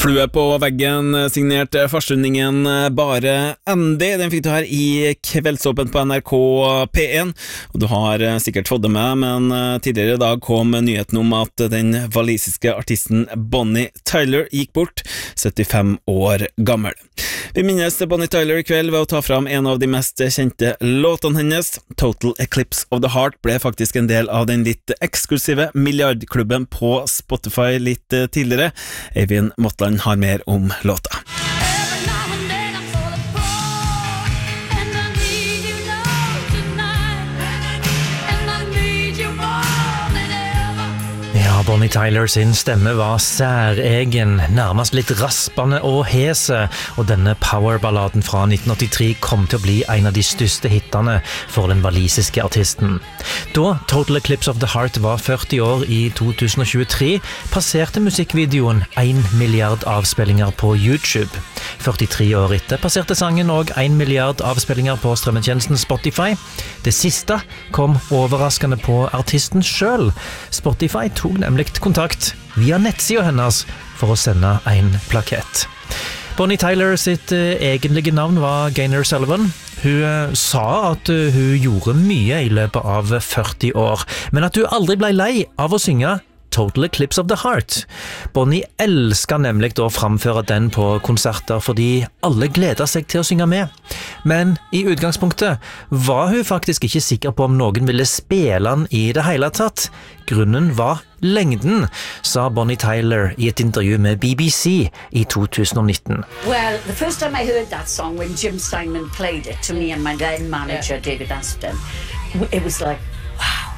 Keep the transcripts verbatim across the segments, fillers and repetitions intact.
Flue på veggen, signert farsundingen Bare Andy. Den fikk du her i Kveldsåpen på N R K P en, og du har sikkert fått det med, men tidligere i dag kom nyheten om at den walisiske artisten Bonnie Tyler gikk bort, syttifem år gammel. Vi minnes Bonnie Tyler i kveld ved å ta fram en av de mest kjente låtene hennes. Total Eclipse of the Heart ble faktisk en del av den litt eksklusive milliardklubben på Spotify litt tidligere. Eivind Motland har mer om låta. Ja, Bonnie Tyler sin stemme var særegen, nærmest litt raspende og hese, og denne powerballaden fra nitten åttitre kom til å bli en av de største hittene for den walisiske artisten. Da Total Eclipse of the Heart var førti år i to tusen tjuetre, passerte musikkvideoen en milliard avspillinger på YouTube. førtitre år etter passerte sangen og en milliard avspillinger på strømmetjenesten Spotify. Det siste kom overraskende på artisten selv. Spotify tok nemlig kontakt via nettsida hennes for å sende en plakett. Bonnie Tyler sitt uh, egentlige navn var Gaynor Sullivan. Hun uh, sa at uh, hun gjorde mye i løpet av førti år, men at hun aldri ble lei av å synge Total Eclipse of the Heart. Bonnie elsker nemlig å framføre den på konserter fordi alle gleder seg til å synge med. Men i utgangspunktet var hun faktisk ikke sikker på om noen ville spille den i det hele tatt. Grunnen var lengden, sa Bonnie Tyler i et intervju med B B C i to tusen nitten. Well, the first time I heard that song when Jim Steinman played it to me and my then manager David Aston, it was like, wow,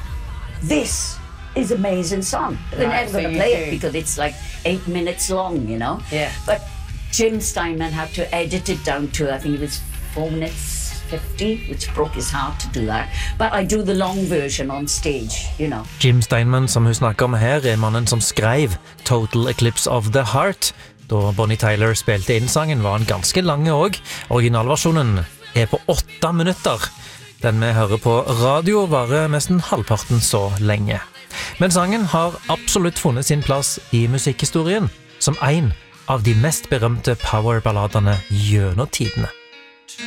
this is an amazing song. They're Right, never so going to you play too. it because it's like eight minutes long, you know? Yeah. But Jim Steinman had to edit it down to, I think it was four minutes fifty, which broke his heart to do that. But I do the long version on stage, you know. Jim Steinman, som hun snakker om her, er mannen som skrev Total Eclipse of the Heart. Da Bonnie Tyler spilte inn sangen var han ganske lange også. Originalversjonen er på åtte minutter. Den vi hører på radio varer nesten halvparten så lenge. Men sangen har absolutt funnet sin plass i musikkhistorien som en av de mest berømte powerballadene gjennom tidene.